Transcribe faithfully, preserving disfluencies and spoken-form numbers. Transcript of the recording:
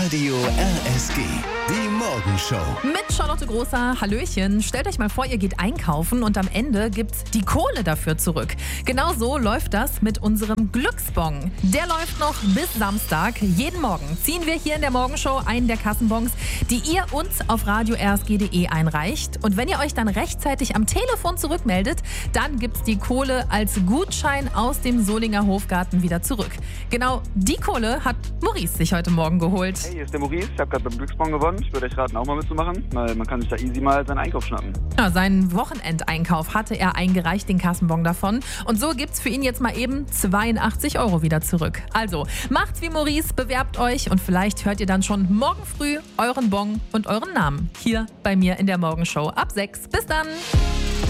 Radio R S G, die Morgenshow. Mit Charlotte Großer, Hallöchen. Stellt euch mal vor, ihr geht einkaufen und am Ende gibt's die Kohle dafür zurück. Genau so läuft das mit unserem Glücksbon. Der läuft noch bis Samstag. Jeden Morgen ziehen wir hier in der Morgenshow einen der Kassenbons, die ihr uns auf radio r s g punkt d e einreicht. Und wenn ihr euch dann rechtzeitig am Telefon zurückmeldet, dann gibt's die Kohle als Gutschein aus dem Solinger Hofgarten wieder zurück. Genau die Kohle hat Maurice sich heute Morgen geholt. Hey, hier ist der Maurice. Ich habe gerade beim Glücksbon gewonnen. Ich würde euch raten, auch mal mitzumachen, weil man kann sich da easy mal seinen Einkauf schnappen. Ja, seinen Wochenendeinkauf hatte er eingereicht, den Kassenbon davon. Und so gibt's für ihn jetzt mal eben zweiundachtzig Euro wieder zurück. Also, macht's wie Maurice, bewerbt euch und vielleicht hört ihr dann schon morgen früh euren Bon und euren Namen hier bei mir in der Morgenshow ab sechs. Bis dann!